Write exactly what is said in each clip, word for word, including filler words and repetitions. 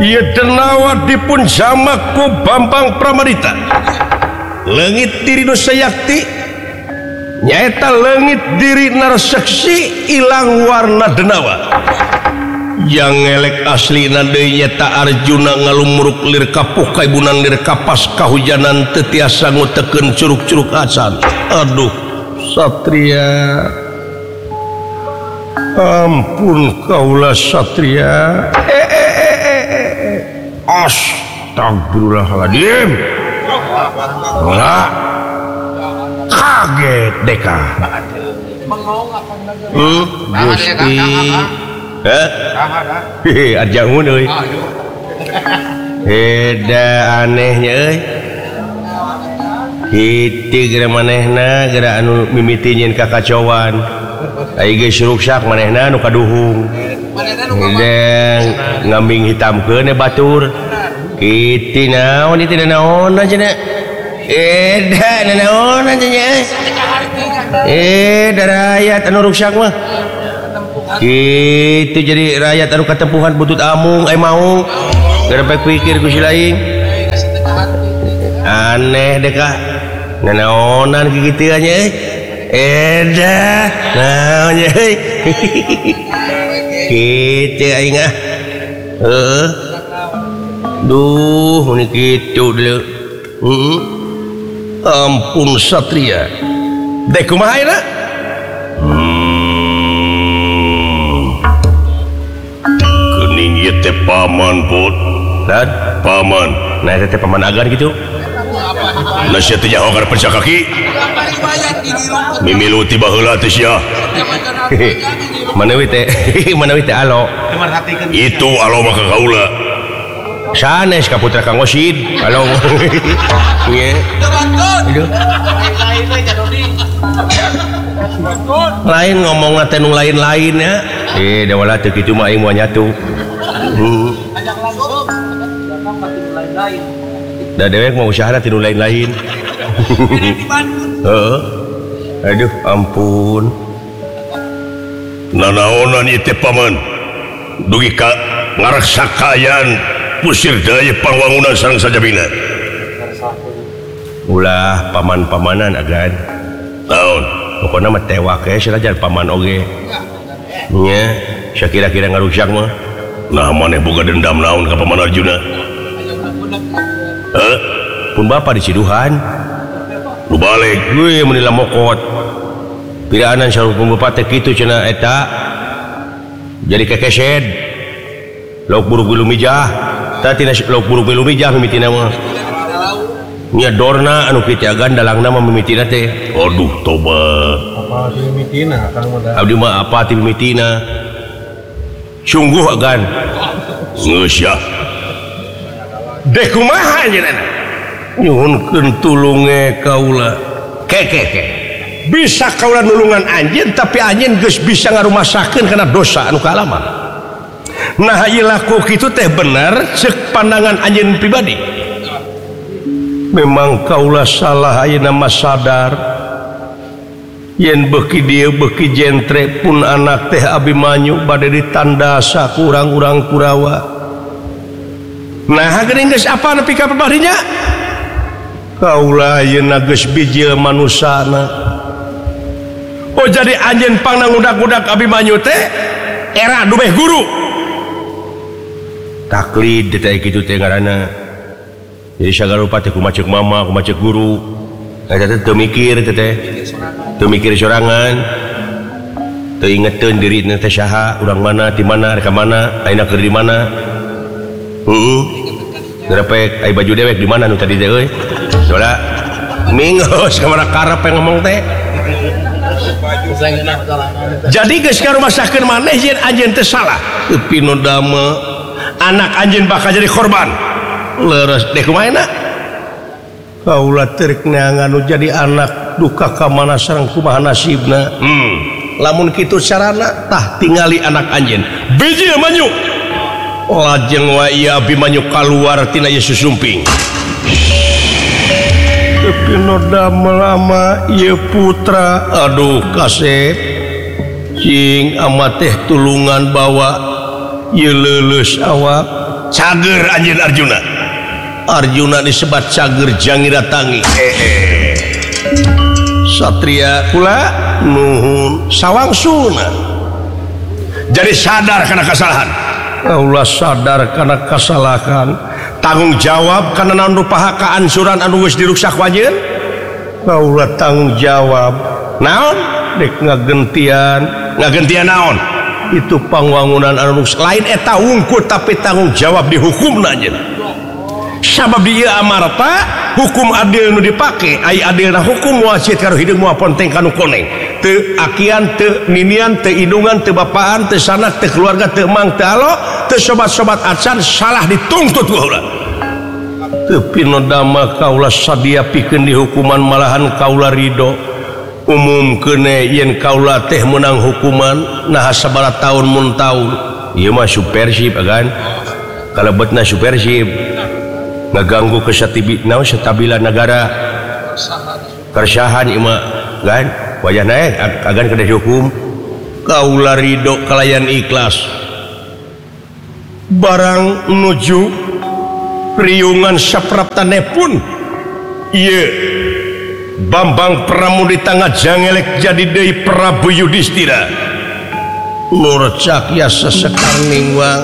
ieu denawa dipun jamak ku Bambang Pramadita leungit diri nu sayakti nyaeta leungit diri narseksi ilang warna denawa yang ngelek aslina deui nyata Arjuna ngalumuruk lir kapuh kaibunan lir kapas kahujanan teu tiasa ngutekeun curug-curug acan. Aduh satria, ampun kaula satria. Eh, eh, eh, eh, eh. Astagfirullahaladzim. Lah kaget deka. Hmm, Gusti. Heh? Hehe, arjangun euy. Heda anehnya euy. Hiti geura manehna geura anu mimiti nyeun kakacauan. Ai geus ruksak manehna nu kaduhung. Hidang ngambing hitamkeun batur. Kiti naon ieu naon cenah. Eda naon cenah. Eh darayat anu ruksak mah. Gitu jadi rakyat anu katempuhan butut amung ai mau gara pikir ku si lain aneh deh kah nanaonan kitu nya eda naon nya kitu aing ah heuh duh mun kitu deuleu heeh ampun satria dek kumaha ayeuna teh paman put dan paman nah teh paman agan gitu nah sia teh nyaho kana perca kaki mimilu tiba heula teh sia manawi teh manawi teh alo itu alo mah ka kaula sanes ka putra Kang Osid alo nya lain ngomong teh nu lain-lain ya eh da wala teu kitu mah aing moal nyatu. Hmm. Da dewek mau usaha tinu lain-lain. Heeh. Aduh ampun. Nanaonan ieu teh paman? Dugi ka ngaraksakayan pusir daya pangwangunan sareng sajabina. Ulah paman-pamanan agan. Taon. Pokona mah tewak we sanajan paman oge. Nya, sakira-kira ngarusak mah. Nah maneh boga dendam naon ka paman Arjuna? Heh? Pun bapa di Ciduhan. Nu balik we mun lamokot. Piraanan sarupun bapa teh kitu cenah eta. Jadi kekesed. Lauk buruk bilu mijah. Tah tina lauk buruk bilu mijah mimitina mah. Nya dorna anu kitu agan dalangna mah mimitina teh. Aduh tobat. Apa ti mimitina Kang mah? Abdi mah apa ti mimitina? Sungguh agan geus ya deh kumaha cenah nyuhunkeun tulunge kaula ke ke ke bisa kaula nulungan anjeun tapi anjeun geus bisa ngarumasakeun kana dosa anu kaalaman nah ieu laku kitu teh bener ceuk pandangan anjeun pribadi memang kaula salah ayeuna mah sadar yen beuki dieu beuki jentre pun anak teh Abimanyu bade ditandasa ku urang-urang Kurawa. Nah geuning geus apa nepi ka pabarinya? Kaula ayeuna geus bijil manusana. Oh jadi anjeun pangnangudak-udak Abimanyu teh era dubeh guru. Taklid teh kitu teh ngaranna. Jadi sagarupa teh kumaceuk mama, kumaceuk guru. Eta teh teu mikir teh teh. Teu mikir sorangan. Teu ingeteun diri teh saha, urang mana, di mana, reka mana, ayeuna keur di mana. Heeh. Gerepek aya baju dewek di mana nu tadi teh euy. Soalna mingos kamana karep ngomong teh. Jadi geus ngarumasakeun maneh yen anjeun teh salah. Teu nu dama anak anjeun bakal jadi korban. Leres deh kumaha kaula teu neangan jadi anak duka ka mana sareng kumaha nasibna. Hmm. Lamun kitu carana tah tingali anak anjeun. Biji manyu. Lajeng wae Abimanyu kaluar tina ieu susumping. Tapi noda lama ieu putra aduh kasep cing amat teh tulungan bawa ieu leuleus awak cager anjeun Arjuna. Arjuna disebat cager jangidatangi. Hehe. Satria kula nuhun sawangsuna. Jadi sadar karena kesalahan. Kaulah sadar karena kesalahan. Tanggung jawab karena naon rupaha kaansuran anu geus diruksak wajeun. Kaulah tanggung jawab. Naon? Dek ngagentian, ngagentian naon? Itu pangwangunan anu lain eta wungkul tapi tanggung jawab dihukumna aja. Sabab di ieu amarta hukum adil nu dipake ai adilna hukum wasit karo hideung moal ponteng kanu koneng. Teu akian, teu ninian, teu indungan, teu bapaan, teu sanak, teu keluarga, teu mang, teu alo, teu sobat-sobat acan salah dituntut ku heula. Teu pinodama kaula sadia pikeun di hukuman malahan kaula ridho. Umum kene yen kaula teh menang hukuman nah sabaraha taun mun taun. Ieu mah supersib kan. Kalebetna supersib. Ngaganggu kesatibina stabilan negara kersahan ima kan wajah naik agan kena dihukum kaula ridho kalayan ikhlas barang nuju riungan sapraptane pun ieu Bambang Pramudita ngajangelek jadi deui Prabu Yudhistira nurcak ya sesekar ningwang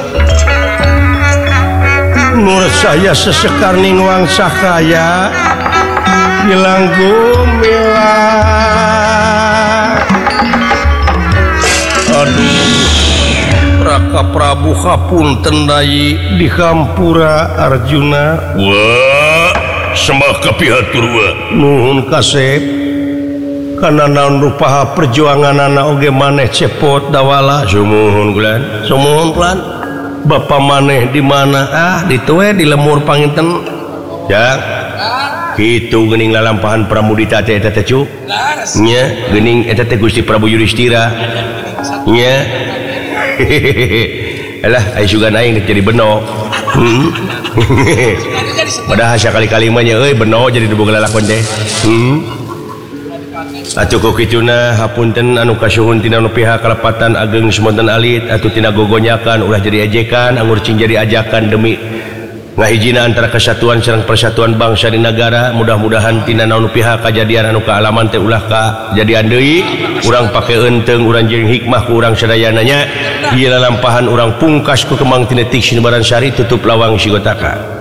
Nur saya sesekar ningwang sakaya hilang gumilang. Aduh Raka Prabu hapunten deui di Hampura Arjuna. Wah sembah kapihatur wa nuhun kasep kana naon rupaha perjuanganana oge maneh cepot dawala sumuhun kulan sumuhun kulan. Bapak maneh di mana ah ditu we di lemur panginten ya kitu geuning lalampahan Pramudita teh eta teh cu nya geuning eta teh Gusti Prabu Yudhistira nya alah aya sugan aing jadi beno hmm padahal sakali-kali mah nya euy beno jadi boga lalakon teh hmm atuh ku kituna hapunten anu kasuhun tina nu pihak kalepatan ageng semonten alit atuh tina gogonyakan ulah jadi ejekan anggur cing jadi ajakan demi ngahijina antara kesatuan sareng persatuan bangsa di negara. Mudah-mudahan tina naon pihak kajadian anu kaalaman teh ulah kajadian deui urang pake eunteng urang jeung hikmah ku urang sadayana nya ieu lalampahan urang pungkas ku kemang tinetik sinebaran sari tutup lawang sigotaka.